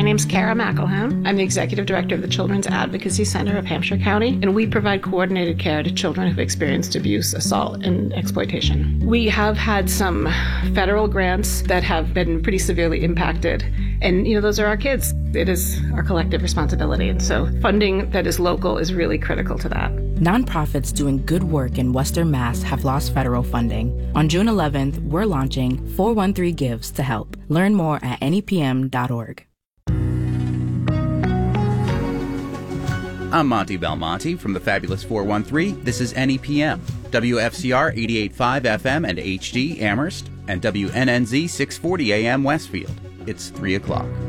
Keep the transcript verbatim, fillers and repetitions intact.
name's Kara McElhone. I'm the Executive Director of the Children's Advocacy Center of Hampshire County, and we provide coordinated care to children who've experienced abuse, assault, and exploitation. We have had some federal grants that have been pretty severely impacted, and, you know, those are our kids. It is our collective responsibility, and so funding that is local is really critical to that. Nonprofits doing good work in Western Mass have lost federal funding. On June eleventh, we're launching four one three Gives to help. Learn more at N E P M dot org. I'm Monty Belmonte from the fabulous four one three. This is N E P M, W F C R eighty-eight point five F M and H D Amherst, and W N N Z six forty A M Westfield. It's three o'clock.